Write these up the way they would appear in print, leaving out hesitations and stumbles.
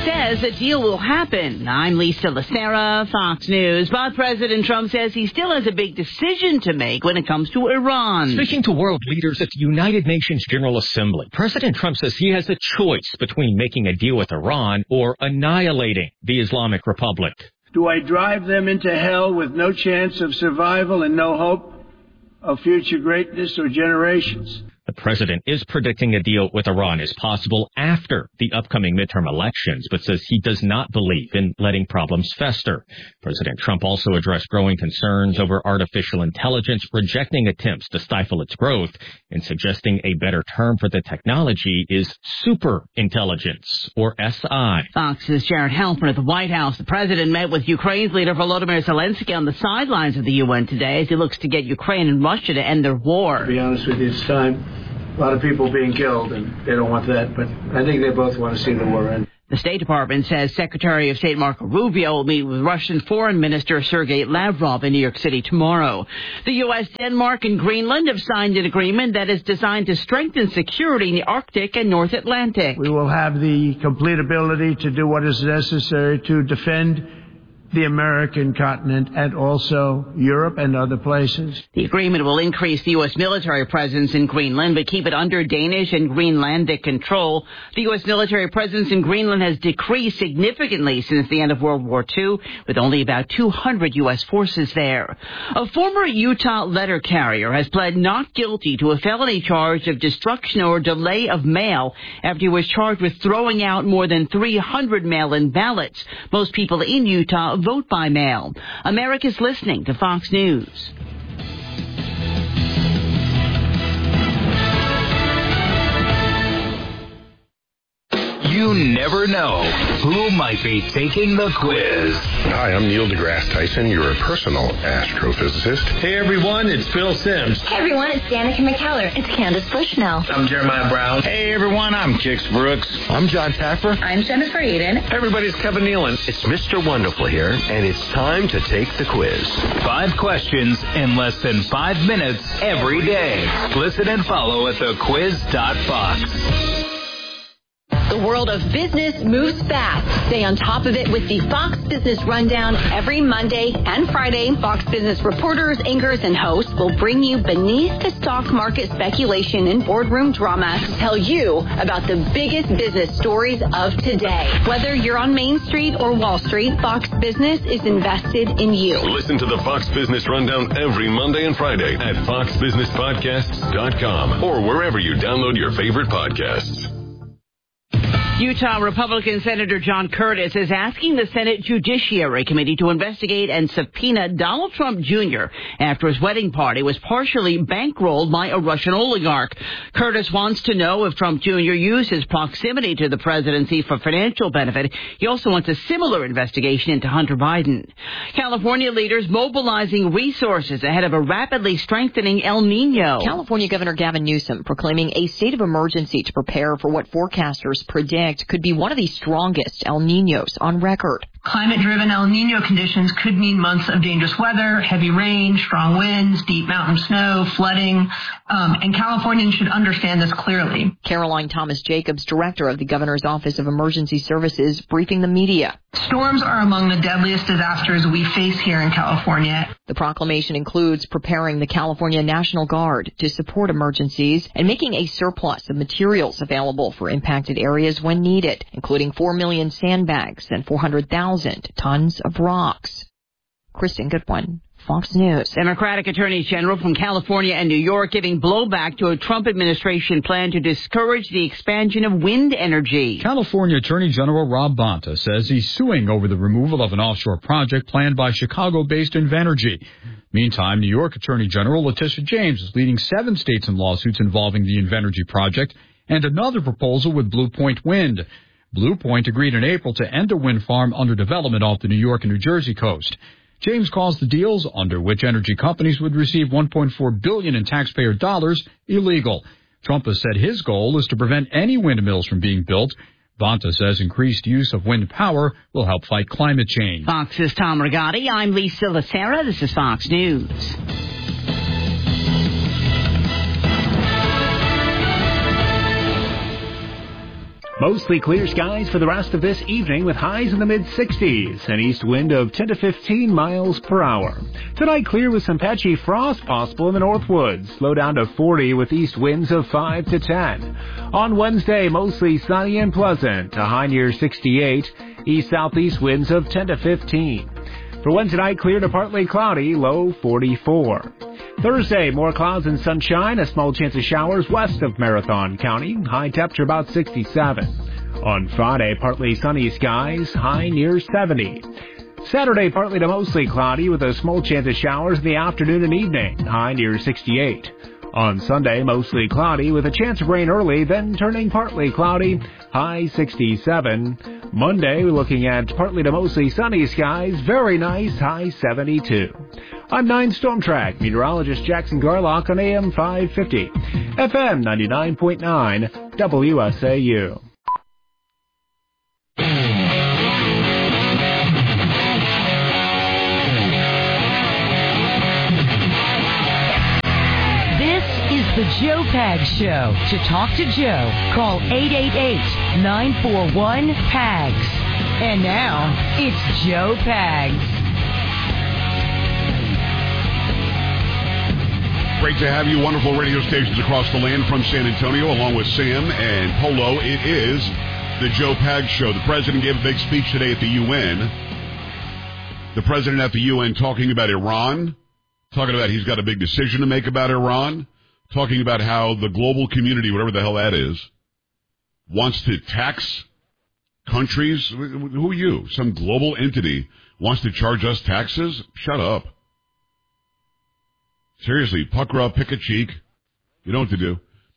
says a deal will happen. I'm Lisa Lacera, Fox News. But President Trump says he still has a big decision to make when it comes to Iran. Speaking to world leaders at the United Nations General Assembly, President Trump says he has a choice between making a deal with Iran or annihilating the Islamic Republic. Do I drive them into hell with no chance of survival and no hope of future greatness or generations? The president is predicting a deal with Iran is possible after the upcoming midterm elections, but says he does not believe in letting problems fester. President Trump also addressed growing concerns over artificial intelligence, rejecting attempts to stifle its growth and suggesting a better term for the technology is super intelligence, or SI. Fox's Jared Halpern at the White House. The president met with Ukraine's leader Volodymyr Zelensky on the sidelines of the UN today as he looks to get Ukraine and Russia to end their war. To be honest with you, it's time. A lot of people being killed, and they don't want that, but I think they both want to see the war end. The State Department says Secretary of State Marco Rubio will meet with Russian Foreign Minister Sergei Lavrov in New York City tomorrow. The U.S., Denmark, and Greenland have signed an agreement that is designed to strengthen security in the Arctic and North Atlantic. We will have the complete ability to do what is necessary to defend the American continent and also Europe and other places. The agreement will increase the U.S. military presence in Greenland, but keep it under Danish and Greenlandic control. The U.S. military presence in Greenland has decreased significantly since the end of World War II, with only about 200 U.S. forces there. A former Utah letter carrier has pled not guilty to a felony charge of destruction or delay of mail after he was charged with throwing out more than 300 mail-in ballots. Most people in Utah vote by mail. America's listening to Fox News. You never know who might be taking the quiz. Hi, I'm Neil deGrasse Tyson, your personal astrophysicist. Hey everyone, it's Phil Sims. Hey everyone, it's Danica McKellar. It's Candace Bushnell. I'm Jeremiah Brown. Hey everyone, I'm Kix Brooks. I'm John Taffer. I'm Jennifer Eden. Everybody's Kevin Nealon. It's Mr. Wonderful here, and it's time to take the quiz. 5 questions in less than 5 minutes every day. Listen and follow at thequiz.fox. The world of business moves fast. Stay on top of it with the Fox Business Rundown. Every Monday and Friday, Fox Business reporters, anchors, and hosts will bring you beneath the stock market speculation and boardroom drama to tell you about the biggest business stories of today. Whether you're on Main Street or Wall Street, Fox Business is invested in you. Listen to the Fox Business Rundown every Monday and Friday at foxbusinesspodcasts.com or wherever you download your favorite podcasts. Utah Republican Senator John Curtis is asking the Senate Judiciary Committee to investigate and subpoena Donald Trump Jr. after his wedding party was partially bankrolled by a Russian oligarch. Curtis wants to know if Trump Jr. used his proximity to the presidency for financial benefit. He also wants a similar investigation into Hunter Biden. California leaders mobilizing resources ahead of a rapidly strengthening El Nino. California Governor Gavin Newsom proclaiming a state of emergency to prepare for what forecasters predict could be one of the strongest El Niños on record. Climate-driven El Nino conditions could mean months of dangerous weather, heavy rain, strong winds, deep mountain snow, flooding, and Californians should understand this clearly. Caroline Thomas Jacobs, director of the Governor's Office of Emergency Services, briefing the media. Storms are among the deadliest disasters we face here in California. The proclamation includes preparing the California National Guard to support emergencies and making a surplus of materials available for impacted areas when needed, including 4 million sandbags and 400,000 tons of rocks. Kristen Goodwin, Fox News. Democratic Attorney General from California and New York giving blowback to a Trump administration plan to discourage the expansion of wind energy. California Attorney General Rob Bonta says he's suing over the removal of an offshore project planned by Chicago-based Invenergy. Meantime, New York Attorney General Letitia James is leading 7 states in lawsuits involving the Invenergy project and another proposal with Blue Point Wind. Blue Point agreed in April to end a wind farm under development off the New York and New Jersey coast. James calls the deals, under which energy companies would receive $1.4 billion in taxpayer dollars, illegal. Trump has said his goal is to prevent any windmills from being built. Bonta says increased use of wind power will help fight climate change. Fox's Tom Rigotti. I'm Lisa Lacera. This is Fox News. Mostly clear skies for the rest of this evening with highs in the mid-60s. An east wind of 10 to 15 miles per hour. Tonight clear with some patchy frost possible in the Northwoods. Low down to 40 with east winds of 5 to 10. On Wednesday, mostly sunny and pleasant. A high near 68. East-southeast winds of 10 to 15. For Wednesday night, clear to partly cloudy, low 44. Thursday, more clouds and sunshine, a small chance of showers west of Marathon County, high temperature about 67. On Friday, partly sunny skies, high near 70. Saturday, partly to mostly cloudy with a small chance of showers in the afternoon and evening, high near 68. On Sunday, mostly cloudy with a chance of rain early, then turning partly cloudy, high 67. Monday, we're looking at partly to mostly sunny skies, very nice, high 72. I'm 9 Storm Track meteorologist Jackson Garlock on AM 550, FM 99.9, WSAU. The Joe Pags Show. To talk to Joe, call 888-941-PAGS. And now, it's Joe Pags. Great to have you. Wonderful radio stations across the land from San Antonio, along with Sam and Polo. It is the Joe Pags Show. The president gave a big speech today at the UN. The president at the UN talking about Iran, talking about he's got a big decision to make about Iran. Talking about how the global community, whatever the hell that is, wants to tax countries. Who are you? Some global entity wants to charge us taxes? Shut up. Seriously, pucker up, pick a cheek. You know what to do.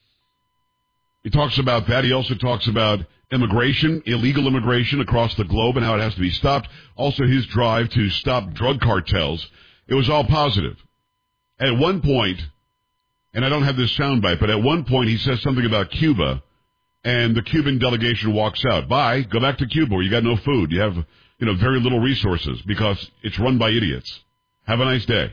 He talks about that. He also talks about immigration, illegal immigration across the globe and how it has to be stopped. Also his drive to stop drug cartels. It was all positive. At one point, and I don't have this soundbite, but at one point he says something about Cuba, and the Cuban delegation walks out. Bye, go back to Cuba where you got no food. You have, very little resources because it's run by idiots. Have a nice day.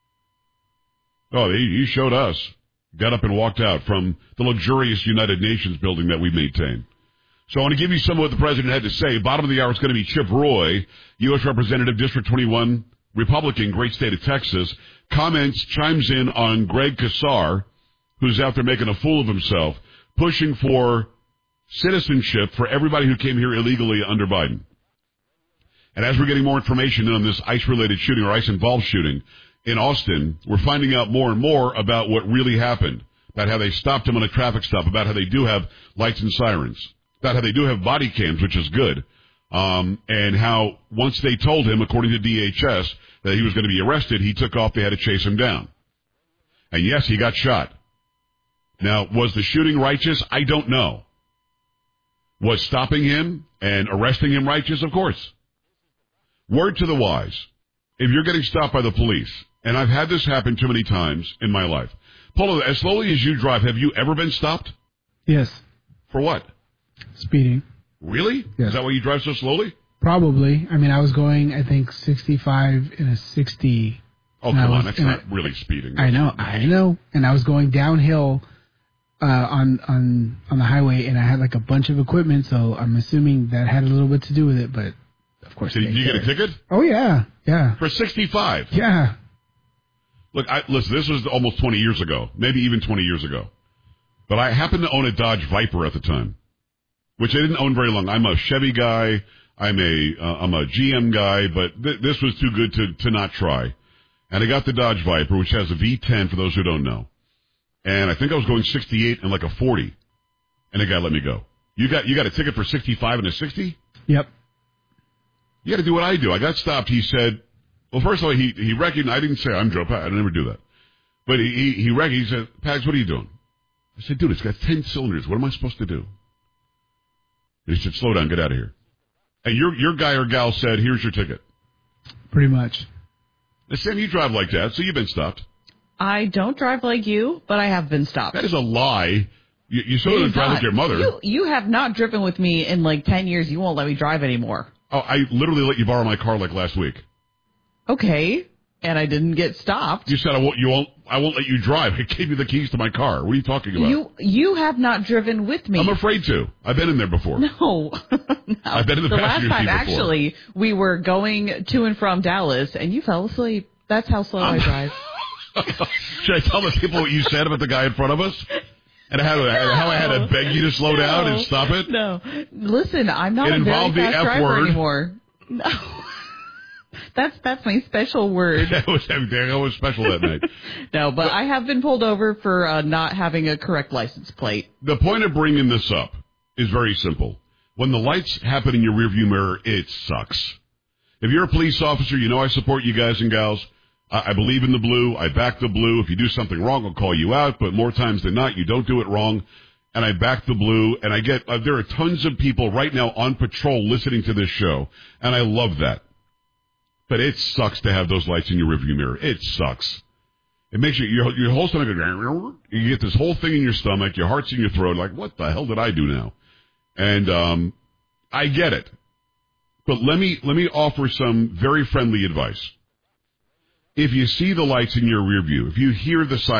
Oh, you showed us. Got up and walked out from the luxurious United Nations building that we maintain. So I want to give you some of what the president had to say. Bottom of the hour is going to be Chip Roy, U.S. Representative, District 21, Republican, great state of Texas. Chimes in on Greg Casar, who's out there making a fool of himself, pushing for citizenship for everybody who came here illegally under Biden. And as we're getting more information on this ICE-related shooting or ICE-involved shooting in Austin, we're finding out more and more about what really happened, about how they stopped him on a traffic stop, about how they do have lights and sirens, about how they do have body cams, which is good, and how once they told him, according to DHS, that he was going to be arrested, he took off, they had to chase him down. And yes, he got shot. Now, was the shooting righteous? I don't know. Was stopping him and arresting him righteous? Of course. Word to the wise. If you're getting stopped by the police, and I've had this happen too many times in my life. Polo, as slowly as you drive, have you ever been stopped? Yes. For what? Speeding. Really? Yes. Is that why you drive so slowly? Probably. I mean, I was going, I think, 65 in a 60. Oh, come on. That's not really speeding. I know. And I was going downhill on the highway, and I had like a bunch of equipment, so I'm assuming that had a little bit to do with it, but of course. Did you get a ticket? Oh, yeah. Yeah. For 65? Yeah. Look, listen, this was almost 20 years ago, maybe even 20 years ago. But I happened to own a Dodge Viper at the time, which I didn't own very long. I'm a Chevy guy. I'm a GM guy, but this was too good to not try. And I got the Dodge Viper, which has a V10 for those who don't know. And I think I was going 68 and like a 40. And the guy let me go. You got a ticket for 65 and a 60? Yep. You got to do what I do. I got stopped. He said, well, first of all, he recognized, I didn't say I'm Joe Pags. I never do that. But he said, Pags, what are you doing? I said, dude, it's got 10 cylinders. What am I supposed to do? And he said, slow down, get out of here. And your guy or gal said, here's your ticket. Pretty much. Now, Sam, you drive like that, so you've been stopped. I don't drive like you, but I have been stopped. That is a lie. You still don't drive like your mother. You have not driven with me in like 10 years. You won't let me drive anymore. Oh, I literally let you borrow my car like last week. Okay. And I didn't get stopped. You said I won't let you drive. I gave you the keys to my car. What are you talking about? You have not driven with me. I'm afraid to. I've been in there before. No. I've been in the passenger seat before. last time, actually, we were going to and from Dallas, and you fell asleep. That's how slow I drive. Should I tell the people what you said about the guy in front of us? And how I had to beg you to slow down and stop it? No. Listen, I'm not a very fast driver anymore. No. That's my special word. that was special that night. No, but I have been pulled over for not having a correct license plate. The point of bringing this up is very simple. When the lights happen in your rearview mirror, it sucks. If you're a police officer, you know I support you guys and gals. I believe in the blue. I back the blue. If you do something wrong, I'll call you out. But more times than not, you don't do it wrong. And I back the blue. And I get there are tons of people right now on patrol listening to this show. And I love that. But it sucks to have those lights in your rearview mirror. It sucks. It makes your whole stomach, you get this whole thing in your stomach, your heart's in your throat, like, what the hell did I do now? And I get it. But let me offer some very friendly advice. If you see the lights in your rear view, if you hear the siren,